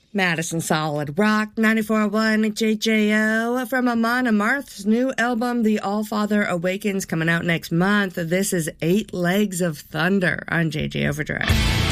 Madison Solid Rock 94.1 JJO from Amon Amarth's new album, The Allfather Awakens, coming out next month. This is 8 Legs of Thunder on JJ Overdrive.